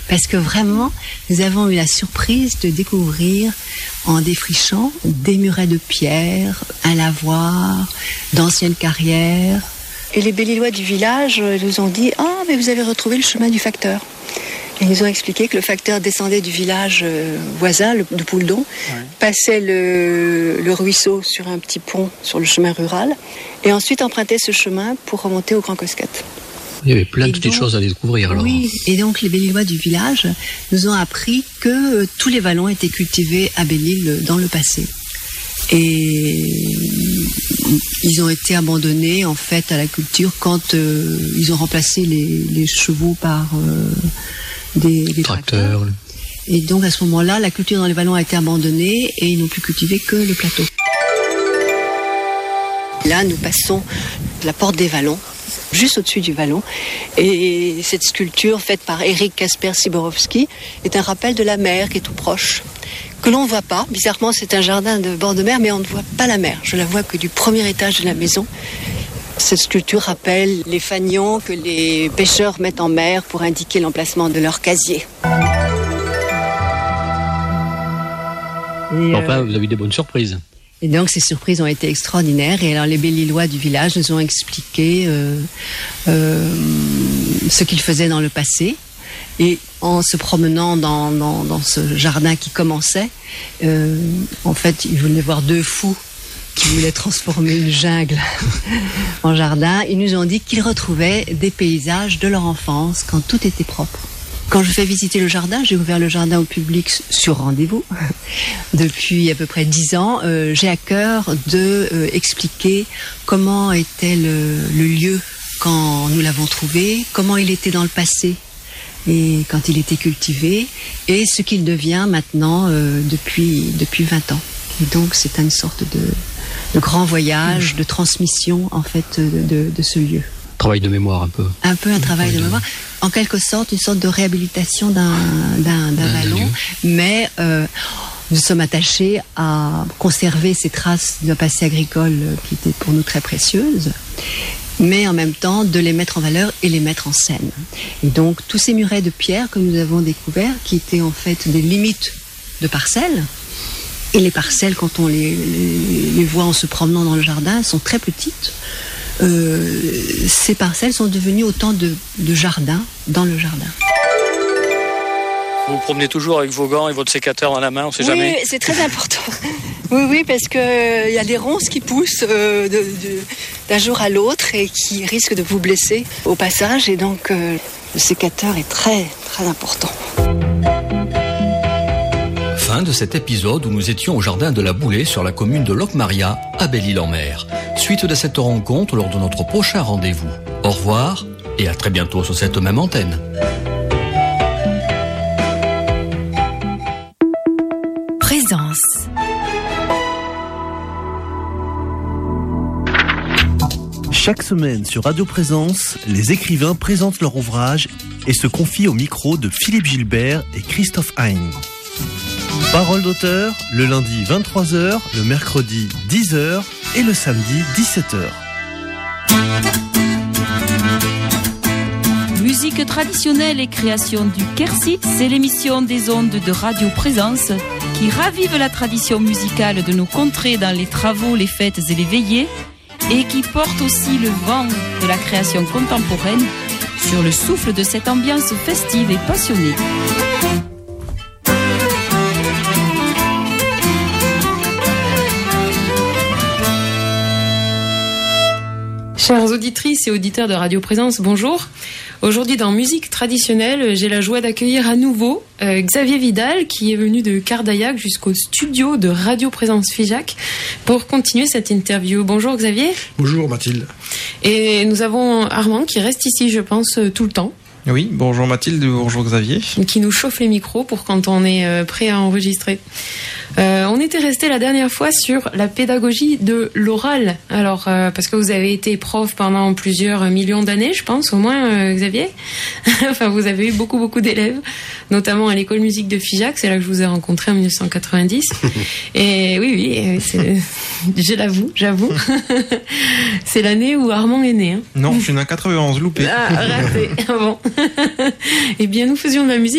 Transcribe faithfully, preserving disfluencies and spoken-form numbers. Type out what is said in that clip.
Parce que vraiment, nous avons eu la surprise de découvrir, en défrichant, des murets de pierre, un lavoir, d'anciennes carrières. Et les Belle-Îlois du village nous ont dit « Ah, mais vous avez retrouvé le chemin du facteur ». Ils nous ont expliqué que le facteur descendait du village voisin, le, de Pouledon, ouais. passait le, le ruisseau sur un petit pont sur le chemin rural, et ensuite empruntait ce chemin pour remonter au Grand Cosquette. Il y avait plein de petites choses à découvrir alors. Oui, et donc les Belle-Îlois du village nous ont appris que tous les vallons étaient cultivés à Belle-Île dans le passé. Et ils ont été abandonnés en fait à la culture quand euh, ils ont remplacé les, les chevaux par euh, des, des tracteurs. tracteurs. Et donc à ce moment-là, la culture dans les vallons a été abandonnée et ils n'ont plus cultivé que le plateau. Là, nous passons la porte des vallons, juste au-dessus du vallon. Et cette sculpture faite par Éric Kasper-Siborowski est un rappel de la mer qui est tout proche, que l'on ne voit pas. Bizarrement, c'est un jardin de bord de mer, mais on ne voit pas la mer. Je la vois que du premier étage de la maison. Cette sculpture rappelle les fanions que les pêcheurs mettent en mer pour indiquer l'emplacement de leur casier. Et enfin, euh... vous avez eu des bonnes surprises. Et donc ces surprises ont été extraordinaires. Et alors les Belle-Îlois du village nous ont expliqué euh, euh, ce qu'ils faisaient dans le passé. Et en se promenant dans, dans, dans ce jardin qui commençait, euh, en fait, ils voulaient voir deux fous qui voulaient transformer une jungle en jardin. Ils nous ont dit qu'ils retrouvaient des paysages de leur enfance quand tout était propre. Quand je fais visiter le jardin, j'ai ouvert le jardin au public sur rendez-vous depuis à peu près dix ans. Euh, j'ai à cœur de euh, expliquer comment était le, le lieu quand nous l'avons trouvé, comment il était dans le passé et quand il était cultivé, et ce qu'il devient maintenant euh, depuis, depuis vingt ans. Et donc c'est une sorte de, de grand voyage, de transmission en fait de, de, de ce lieu. Travail de mémoire un peu. Un peu un travail de mémoire. En quelque sorte, une sorte de réhabilitation d'un, d'un, d'un vallon. Mais euh, nous sommes attachés à conserver ces traces d'un passé agricole qui étaient pour nous très précieuses, mais en même temps de les mettre en valeur et les mettre en scène. Et donc tous ces murets de pierre que nous avons découverts, qui étaient en fait des limites de parcelles, et les parcelles, quand on les, les, les voit en se promenant dans le jardin, sont très petites. Euh, ces parcelles sont devenues autant de, de jardins dans le jardin. Vous vous promenez toujours avec vos gants et votre sécateur dans la main, on ne sait oui, jamais. Oui, c'est très important. Oui, oui, parce qu'il euh, y a des ronces qui poussent euh, de, de, d'un jour à l'autre et qui risquent de vous blesser au passage. Et donc, euh, le sécateur est très, très important. Fin de cet épisode où nous étions au jardin de la Boulée sur la commune de Locmaria, à Belle-Île-en-Mer. Suite de cette rencontre lors de notre prochain rendez-vous. Au revoir et à très bientôt sur cette même antenne. Présence. Chaque semaine sur Radio Présence, les écrivains présentent leur ouvrage et se confient au micro de Philippe Gilbert et Christophe Hein. Parole d'auteur, le lundi vingt-trois heures, le mercredi dix heures et le samedi dix-sept heures. Musique traditionnelle et création du Quercy, c'est l'émission des ondes de Radio Présence qui ravive la tradition musicale de nos contrées dans les travaux, les fêtes et les veillées, et qui porte aussi le vent de la création contemporaine sur le souffle de cette ambiance festive et passionnée. Chères auditrices et auditeurs de Radio Présence, bonjour. Aujourd'hui dans Musique traditionnelle, j'ai la joie d'accueillir à nouveau euh, Xavier Vidal qui est venu de Cardaillac jusqu'au studio de Radio Présence Figeac pour continuer cette interview. Bonjour Xavier. Bonjour Mathilde. Et nous avons Armand qui reste ici, je pense, tout le temps. Oui, bonjour Mathilde, bonjour Xavier. Qui nous chauffe les micros pour quand on est euh, prêt à enregistrer. Euh, on était resté la dernière fois sur la pédagogie de l'oral. Alors, euh, parce que vous avez été prof pendant plusieurs millions d'années, je pense, au moins, euh, Xavier. Enfin, vous avez eu beaucoup, beaucoup d'élèves, notamment à l'école musique de Figeac. C'est là que je vous ai rencontré en dix-neuf cent quatre-vingt-dix. Et oui, oui, c'est... je l'avoue, j'avoue. C'est l'année où Armand est né. Hein. Non, je suis né en quatre-vingt-onze, loupé. Ah, raté. Bon. Eh bien, nous faisions de la musique.